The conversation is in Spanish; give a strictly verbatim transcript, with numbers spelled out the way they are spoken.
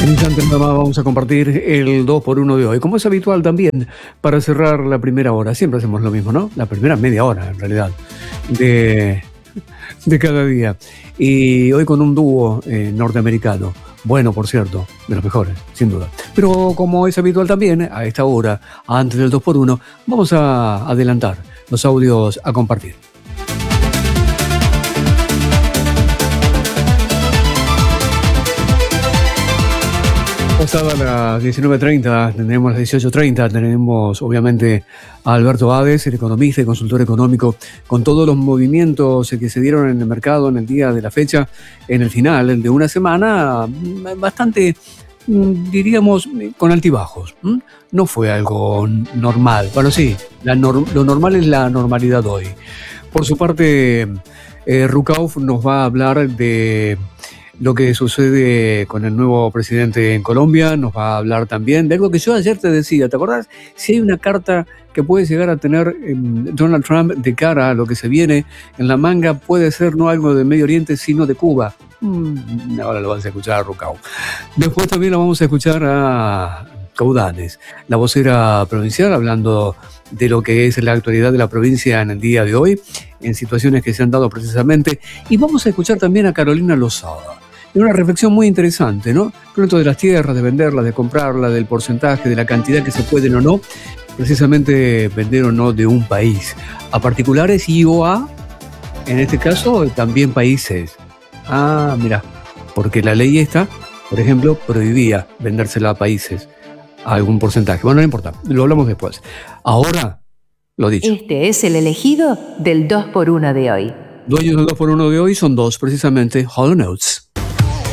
En instante nada más vamos a compartir el dos por uno de hoy. Como es habitual también, para cerrar la primera hora, siempre hacemos lo mismo, ¿no? La primera media hora, en realidad, de, de cada día. Y hoy con un dúo eh, norteamericano. Bueno, por cierto, de los mejores, sin duda. Pero como es habitual también, a esta hora, antes del dos por uno, vamos a adelantar los audios a compartir. Pasadas las diecinueve treinta, tendremos las dieciocho treinta, tenemos obviamente a Alberto Hades, el economista y consultor económico, con todos los movimientos que se dieron en el mercado en el día de la fecha, en el final de una semana bastante, diríamos, con altibajos. No fue algo normal. Bueno, sí, la norm- lo normal es la normalidad hoy. Por su parte, eh, Rukauf nos va a hablar de lo que sucede con el nuevo presidente en Colombia, nos va a hablar también de algo que yo ayer te decía, ¿te acordás? Si hay una carta que puede llegar a tener eh, Donald Trump de cara a lo que se viene en la manga, puede ser no algo de Medio Oriente, sino de Cuba. Mm, ahora lo vas a escuchar a Rukauf. Después también lo vamos a escuchar a Caudales, la vocera provincial, hablando de lo que es la actualidad de la provincia en el día de hoy, en situaciones que se han dado precisamente. Y vamos a escuchar también a Carolina Lozada. Es una reflexión muy interesante, ¿no? Con esto de las tierras, de venderlas, de comprarlas, del porcentaje, de la cantidad que se pueden o no, precisamente vender o no de un país a particulares y o a, en este caso, también países. Ah, mira, porque la ley esta, por ejemplo, prohibía vendérsela a países a algún porcentaje. Bueno, no importa, lo hablamos después. Ahora, lo dicho. Este es el elegido del dos por uno de hoy. Dueños del dos por uno de hoy son dos, precisamente, Hall and Oates.